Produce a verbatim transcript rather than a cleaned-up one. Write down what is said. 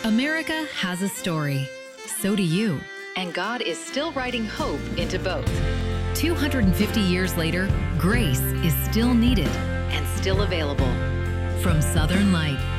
America has a story. So do you. And God is still writing hope into both. two hundred fifty years later, grace is still needed and still available. From Southern Light,